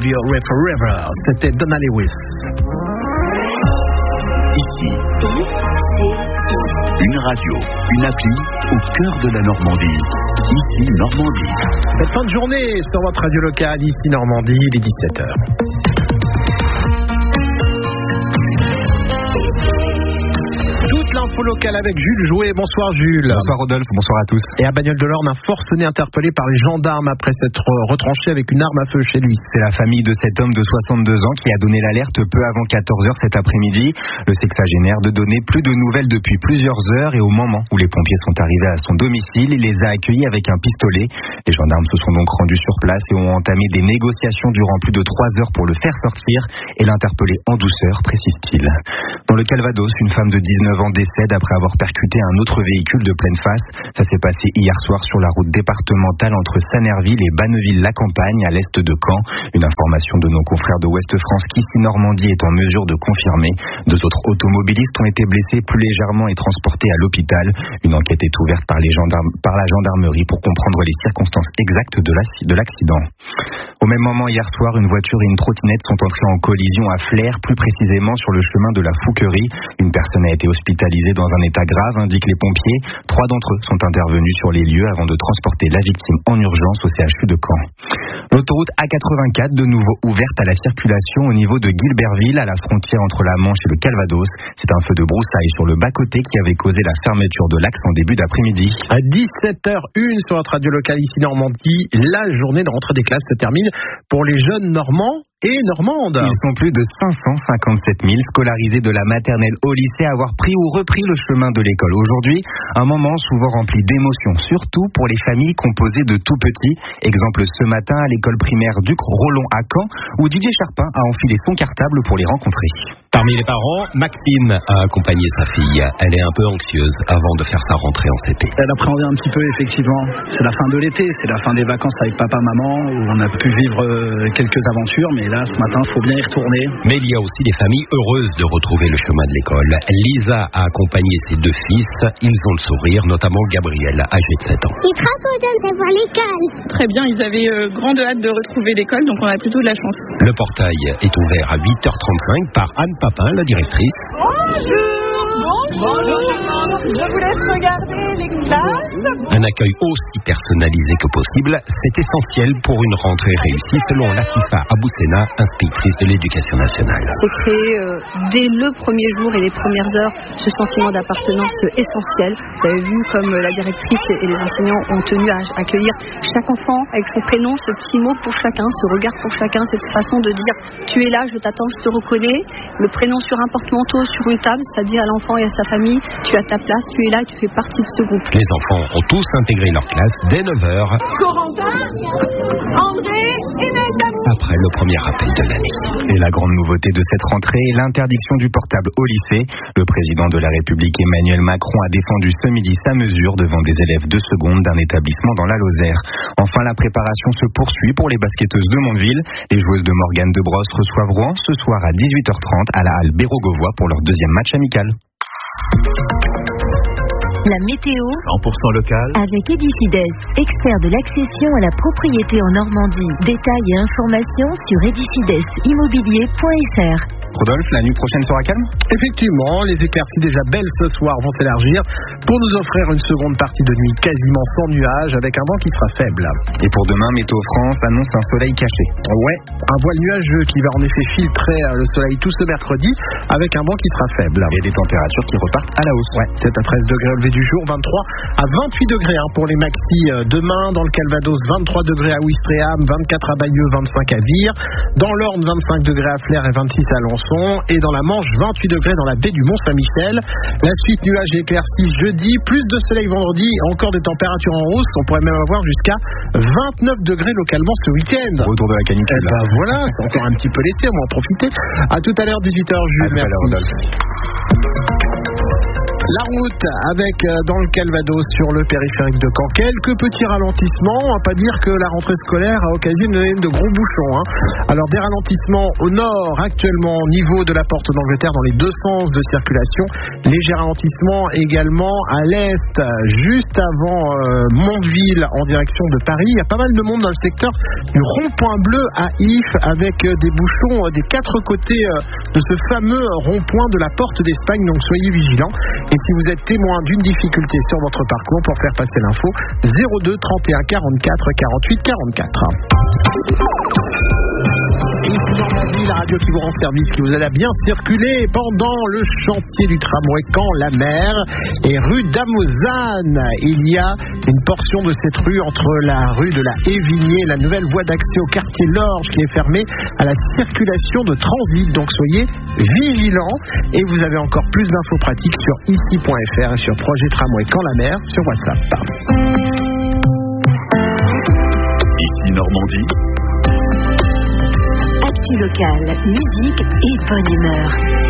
Be Away Forever. C'était Donna Lewis. Ici, une radio, une appli au cœur de la Normandie. Ici, Normandie. Belle fin de journée sur votre radio locale, ici Normandie, il est 17h. L'info locale avec Jules Jouet. Bonsoir Jules. Bonsoir Rodolphe, bonsoir à tous. Et à Bagnoles de l'Orne, un forcené interpellé par les gendarmes après s'être retranché avec une arme à feu chez lui. C'est la famille de cet homme de 62 ans qui a donné l'alerte peu avant 14h cet après-midi. Le sexagénaire de donner plus de nouvelles depuis plusieurs heures et au moment où les pompiers sont arrivés à son domicile, il les a accueillis avec un pistolet. Les gendarmes se sont donc rendus sur place et ont entamé des négociations durant plus de 3 heures pour le faire sortir et l'interpeller en douceur, précise-t-il. Dans le Calvados, une femme de 19 ans décède après avoir percuté un autre véhicule de pleine face. Ça s'est passé hier soir sur la route départementale entre Sanerville et Banneville-la-Campagne à l'est de Caen. Une information de nos confrères de Ouest France qu'ici Normandie est en mesure de confirmer. 2 autres automobilistes ont été blessés plus légèrement et transportés à l'hôpital. Une enquête est ouverte par la gendarmerie pour comprendre les circonstances exactes de l'accident. Au même moment, hier soir, une voiture et une trottinette sont entrées en collision à Flers, plus précisément sur le chemin de la Fouquerie. Une personne a été hospitalisée dans un état grave, indiquent les pompiers. 3 d'entre eux sont intervenus sur les lieux avant de transporter la victime en urgence au CHU de Caen. L'autoroute A84, de nouveau ouverte à la circulation au niveau de Guilberville, à la frontière entre la Manche et le Calvados. C'est un feu de broussailles sur le bas-côté qui avait causé la fermeture de l'axe en début d'après-midi. À 17h01 sur notre radio locale ici Normandie, la journée de rentrée des classes se termine pour les jeunes Normands et Normandes. Ils sont plus de 557 000 scolarisés de la maternelle au lycée à avoir pris ou repris le chemin de l'école. Aujourd'hui, un moment souvent rempli d'émotions, surtout pour les familles composées de tout petits. Exemple ce matin à l'école primaire Duc Rollon à Caen, où Didier Charpin a enfilé son cartable pour les rencontrer. Parmi les parents, Maxime a accompagné sa fille. Elle est un peu anxieuse avant de faire sa rentrée en CP. Elle appréhendait un petit peu, effectivement. C'est la fin de l'été, c'est la fin des vacances avec papa, maman, où on a pu vivre quelques aventures, mais là, ce matin, il faut bien y retourner. Mais il y a aussi des familles heureuses de retrouver le chemin de l'école. Lisa a accompagné ses 2 fils. Ils ont le sourire, notamment Gabriel, âgé de 7 ans. Il est trop content de voir l'école. Très bien, ils avaient grande hâte de retrouver l'école, donc on a plutôt de la chance. Le portail est ouvert à 8h35 par Anne Papin, la directrice. Bonjour tout le monde, je vous laisse regarder les classes. Un accueil aussi personnalisé que possible, c'est essentiel pour une rentrée réussie, selon Latifa Aboussena, inspectrice de l'éducation nationale. C'est créer dès le premier jour et les premières heures ce sentiment d'appartenance essentiel. Vous avez vu comme la directrice et les enseignants ont tenu à accueillir chaque enfant avec son prénom, ce petit mot pour chacun, ce regard pour chacun, cette façon de dire tu es là, je t'attends, je te reconnais. Le prénom sur un porte-manteau, sur une table, c'est-à-dire à l'enfant et à sa famille, tu as ta place, tu es là, tu fais partie de ce groupe. Les enfants ont tous intégré leur classe dès 9h. Corentin, André et Nathalie. Après le premier appel de l'année. Et la grande nouveauté de cette rentrée est l'interdiction du portable au lycée. Le président de la République Emmanuel Macron a défendu ce midi sa mesure devant des élèves de seconde d'un établissement dans la Lozère. Enfin, la préparation se poursuit pour les basketteuses de Mondeville. Les joueuses de Morgane de Brosse reçoivent Rouen ce soir à 18h30 à la halle Bérogovois pour leur 2e match amical. La météo 100% local avec Edifides, expert de l'accession à la propriété en Normandie. Détails et informations sur edifidesimmobilier.fr. Rodolphe, la nuit prochaine sera calme ? Effectivement, les éclaircies déjà belles ce soir vont s'élargir pour nous offrir une seconde partie de nuit quasiment sans nuages avec un vent qui sera faible. Et pour demain, Météo France annonce un soleil caché. Ouais, un voile nuageux qui va en effet filtrer le soleil tout ce mercredi avec un vent qui sera faible. Et des températures qui repartent à la hausse. Ouais, 7 à 13 degrés au lever du jour, 23 à 28 degrés pour les maxi demain. Dans le Calvados, 23 degrés à Ouistreham, 24 à Bayeux, 25 à Vire. Dans l'Orne, 25 degrés à Flers et 26 à Alençon. Et dans la Manche, 28 degrés dans la baie du Mont-Saint-Michel. La suite nuages et éclaircies jeudi, plus de soleil vendredi, encore des températures en hausse. On pourrait même avoir jusqu'à 29 degrés localement ce week-end. Retour de la canicule. Voilà, c'est encore un petit peu l'été, on va en profiter. À tout à l'heure, 18h, Jules. Merci. La route avec dans le Calvados sur le périphérique de Caen quelques petits ralentissements. On va pas dire que la rentrée scolaire a occasionné de gros bouchons. Alors des ralentissements au nord actuellement au niveau de la porte d'Angleterre dans les deux sens de circulation. Léger ralentissement également à l'est juste avant Mondeville en direction de Paris. Il y a pas mal de monde dans le secteur du rond-point bleu à If avec des bouchons des quatre côtés de ce fameux rond-point de la porte d'Espagne. Donc soyez vigilants. Et si vous êtes témoin d'une difficulté sur votre parcours, pour faire passer l'info, 02 31 44 48 44. Ici Normandie, la radio qui vous rend service, qui vous aide à bien circuler pendant le chantier du tramway Caen-la-Mer et rue d'Amozane. Il y a une portion de cette rue entre la rue de la Évigné et la nouvelle voie d'accès au quartier Lorge qui est fermée à la circulation de transit. Donc soyez vigilants et vous avez encore plus d'infos pratiques sur ici.fr et sur Projet Tramway Caen-la-Mer sur WhatsApp. Ici Normandie. Actu locale, musique et bonne humeur.